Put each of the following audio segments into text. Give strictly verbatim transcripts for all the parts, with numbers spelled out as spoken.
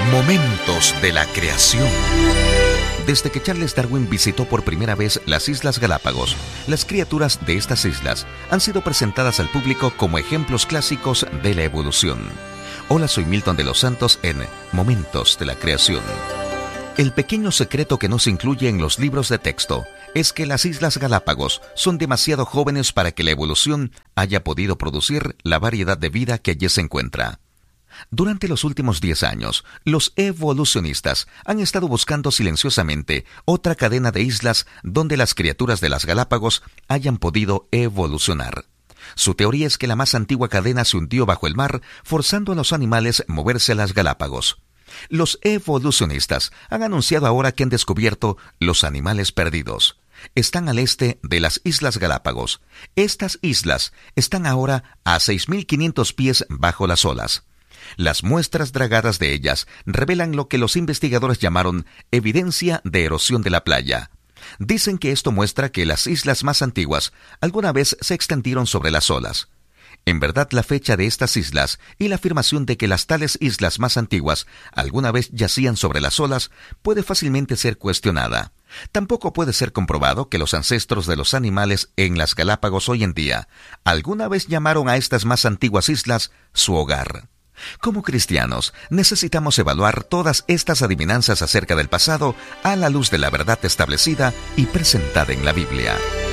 Momentos de la creación. Desde que Charles Darwin visitó por primera vez las Islas Galápagos, las criaturas de estas islas han sido presentadas al público como ejemplos clásicos de la evolución. Hola, soy Milton de los Santos en Momentos de la Creación. El pequeño secreto que no se incluye en los libros de texto es que las Islas Galápagos son demasiado jóvenes para que la evolución haya podido producir la variedad de vida que allí se encuentra. Durante los últimos diez años, los evolucionistas han estado buscando silenciosamente otra cadena de islas donde las criaturas de las Galápagos hayan podido evolucionar. Su teoría es que la más antigua cadena se hundió bajo el mar, forzando a los animales a moverse a las Galápagos. Los evolucionistas han anunciado ahora que han descubierto los animales perdidos. Están al este de las Islas Galápagos. Estas islas están ahora a seis mil quinientos pies bajo las olas. Las muestras dragadas de ellas revelan lo que los investigadores llamaron evidencia de erosión de la playa. Dicen que esto muestra que las islas más antiguas alguna vez se extendieron sobre las olas. En verdad, la fecha de estas islas y la afirmación de que las tales islas más antiguas alguna vez yacían sobre las olas puede fácilmente ser cuestionada. Tampoco puede ser comprobado que los ancestros de los animales en las Galápagos hoy en día alguna vez llamaron a estas más antiguas islas su hogar. Como cristianos, necesitamos evaluar todas estas adivinanzas acerca del pasado a la luz de la verdad establecida y presentada en la Biblia.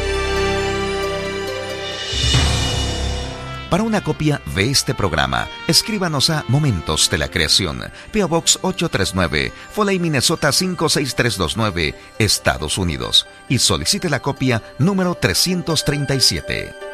Para una copia de este programa, escríbanos a Momentos de la Creación, P O Box ocho tres nueve, Foley, Minnesota cinco seis tres dos nueve, Estados Unidos, y solicite la copia número trescientos treinta y siete.